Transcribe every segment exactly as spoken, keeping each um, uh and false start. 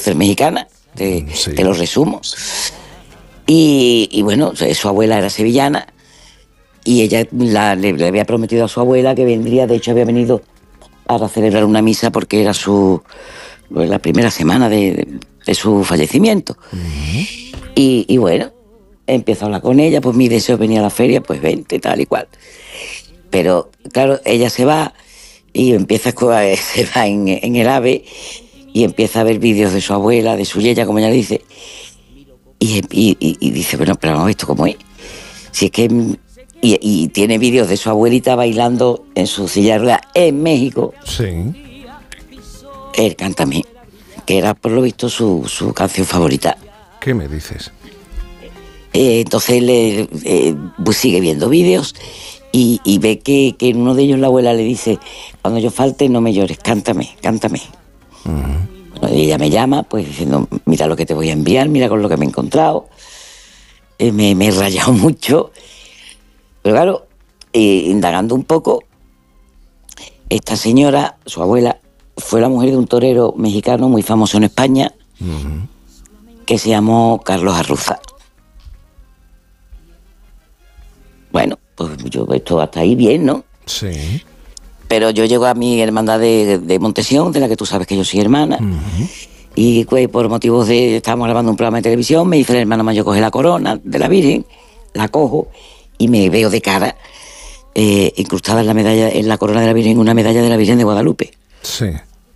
ser mexicana, te, sí. te lo resumo. Y, y bueno, su abuela era sevillana y ella la, le, le había prometido a su abuela que vendría, de hecho había venido para celebrar una misa porque era su la primera semana de, de su fallecimiento. Uh-huh. Y, y bueno, empiezo a hablar con ella, pues mi deseo venía a la feria, pues vente, tal y cual. Pero claro, ella se va y empieza a, se va en, en el AVE y empieza a ver vídeos de su abuela, de su yeya, como ella le dice, y, y, y, y dice, bueno, pero vamos a ver esto cómo es. Si es que... Y, y tiene vídeos de su abuelita bailando en su silla de ruedas en México. Sí. Él canta a mí, que era por lo visto su, su canción favorita. ¿Qué me dices? Eh, entonces le eh, pues sigue viendo vídeos y, y ve que, que en uno de ellos la abuela le dice, cuando yo falte no me llores, cántame, cántame. Uh-huh. Bueno, y ella me llama pues diciendo, mira lo que te voy a enviar, mira con lo que me he encontrado. Eh, me, me he rayado mucho. Pero claro, eh, indagando un poco, esta señora, su abuela, fue la mujer de un torero mexicano muy famoso en España, uh-huh. que se llamó Carlos Arruza. Bueno, pues yo esto hasta ahí bien, ¿no? Sí. Pero yo llego a mi hermandad de, de Montesión, de la que tú sabes que yo soy hermana, uh-huh. y pues por motivos de... Estábamos grabando un programa de televisión, me dice el hermano mayor, coge la corona de la Virgen, la cojo... y me veo de cara eh, incrustada en la medalla, en la corona de la Virgen, una medalla de la Virgen de Guadalupe. Sí.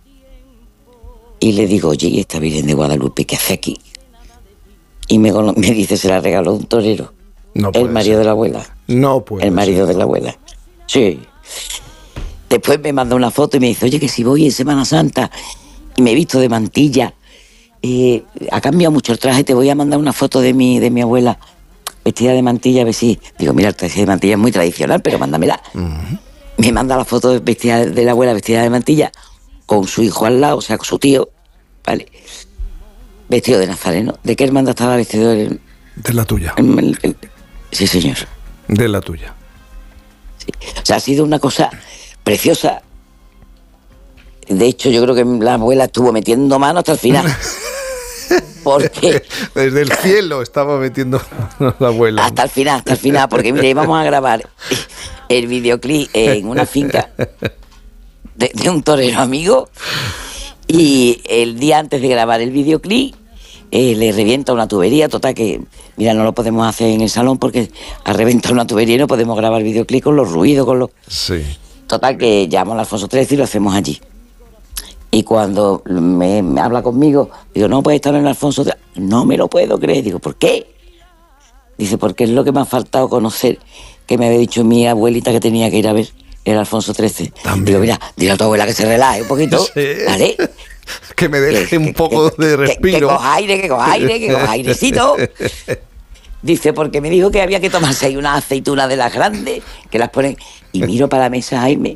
Y le digo, oye, ¿y esta Virgen de Guadalupe qué hace aquí? Y me, me dice, se la regaló un torero. No el marido ser. de la abuela. No puede El marido ser. de la abuela. Sí. Después me manda una foto y me dice, oye, que si voy en Semana Santa y me he visto de mantilla, eh, ha cambiado mucho el traje, te voy a mandar una foto de mi, de mi abuela vestida de mantilla, a ver si... Digo, mira, el traje de mantilla es muy tradicional, pero mándamela. Uh-huh. Me manda la foto vestida de la abuela vestida de mantilla, con su hijo al lado, o sea, con su tío, ¿vale? Vestido de nazareno. ¿De qué hermandad estaba vestido? El, de la tuya. El, el, el, sí, señor. De la tuya. Sí. O sea, ha sido una cosa preciosa. De hecho, yo creo que la abuela estuvo metiendo mano hasta el final. Porque desde el cielo estaba metiendo la abuela hasta el final, hasta el final, porque mire, íbamos a grabar el videoclip en una finca de, de un torero amigo y el día antes de grabar el videoclip eh, le revienta una tubería, total que, mira, no lo podemos hacer en el salón porque ha reventado una tubería y no podemos grabar el videoclip con los ruidos, con los... Sí. Total que llamo al Alfonso trece y lo hacemos allí. Y cuando me, me habla conmigo, digo, no puede estar en el Alfonso trece. No me lo puedo creer. Digo, ¿por qué? Dice, porque es lo que me ha faltado conocer, que me había dicho mi abuelita que tenía que ir a ver el Alfonso trece. También. Digo, mira, dile a tu abuela que se relaje un poquito, sí. ¿vale? Que me deje que, un poco que, de respiro. Que, que coja aire, que coja aire, que coja airecito. Dice, porque me dijo que había que tomarse ahí unas aceitunas de las grandes, que las ponen... Y miro para la mesa, Jaime...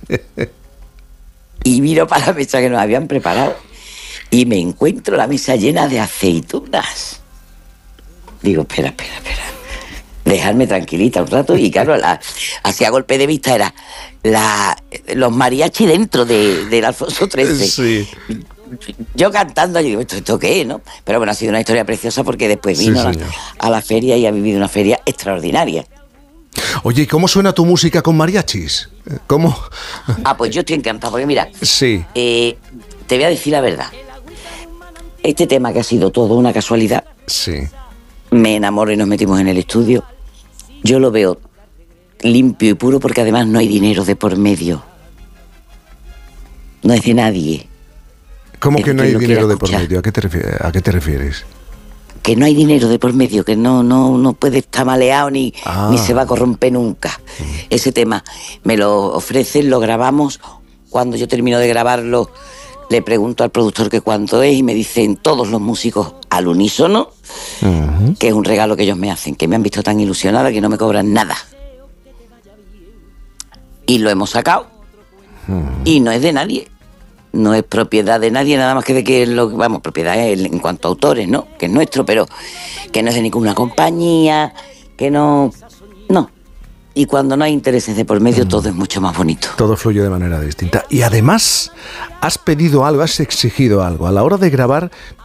Y miro para la mesa que nos habían preparado y me encuentro la mesa llena de aceitunas. Digo, espera, espera, espera. Dejarme tranquilita un rato. Y claro, la, así a golpe de vista era la, los mariachi dentro de, del Alfonso trece. Sí. Yo cantando allí, digo, ¿esto, ¿esto qué es, no? Pero bueno, ha sido una historia preciosa porque después vino sí, a, a la feria y ha vivido una feria extraordinaria. Oye, ¿cómo suena tu música con mariachis? ¿Cómo? Ah, pues yo estoy encantado, porque mira, sí. eh, te voy a decir la verdad. Este tema que ha sido todo una casualidad, sí. me enamoro y nos metimos en el estudio, yo lo veo limpio y puro porque además no hay dinero de por medio. No es de nadie. ¿Cómo que no hay dinero de por escuchar. medio? ¿A qué te refieres? ¿A qué te refieres? Que no hay dinero de por medio, que no, no, no puede estar maleado ni, ah. ni se va a corromper nunca. Mm. Ese tema me lo ofrecen, lo grabamos. Cuando yo termino de grabarlo, le pregunto al productor que cuánto es y me dicen todos los músicos al unísono, uh-huh. que es un regalo que ellos me hacen, que me han visto tan ilusionada que no me cobran nada. Y lo hemos sacado. Uh-huh. Y no es de nadie. No es propiedad de nadie, nada más que de que lo vamos, propiedad es en cuanto a autores, ¿no? Que es nuestro, pero que no es de ninguna compañía, que no... No. Y cuando no hay intereses de por medio, mm. todo es mucho más bonito. Todo fluye de manera distinta. Y además, has pedido algo, has exigido algo. A la hora de grabar,